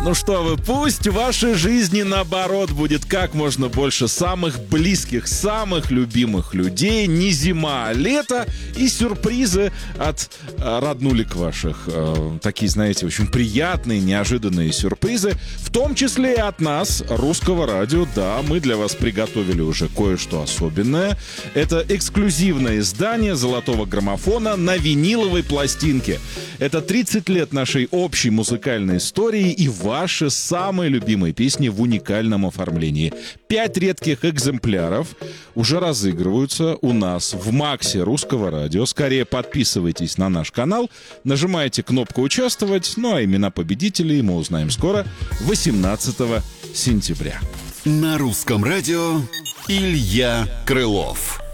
Ну что вы, пусть в вашей жизни наоборот будет как можно больше самых близких, самых любимых людей. Не зима, а лето. И сюрпризы от роднулек ваших. Такие, знаете, очень приятные, неожиданные сюрпризы. В том числе и от нас, Русского радио. Да, мы для вас приготовили уже кое-что особенное. Это эксклюзивное издание «Золотого граммофона» на виниловой пластинке. Это 30 лет нашей общей музыкальной истории и ваши самые любимые песни в уникальном оформлении. 5 редких экземпляров уже разыгрываются у нас в Максе Русского радио. Скорее подписывайтесь на наш канал, нажимайте кнопку «Участвовать», ну а имена победителей мы узнаем скоро, 18 сентября. На Русском радио Илья Крылов.